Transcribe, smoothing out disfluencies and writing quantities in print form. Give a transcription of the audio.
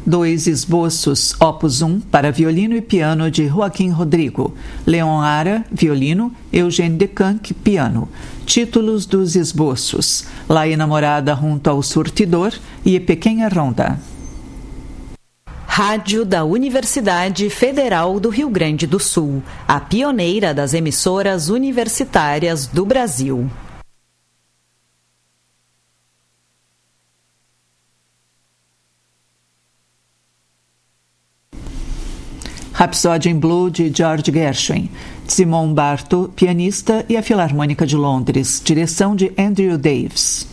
2 esboços, opus 1, para violino e piano de Joaquim Rodrigo. Leon Ara, violino, Eugène Decanque, piano. Títulos dos esboços: La enamorada junto ao surtidor e Pequena Ronda. Rádio da Universidade Federal do Rio Grande do Sul, a pioneira das emissoras universitárias do Brasil. Rhapsody in Blue, de George Gershwin. Simon Barto, pianista, e a Filarmônica de Londres. Direção de Andrew Daves.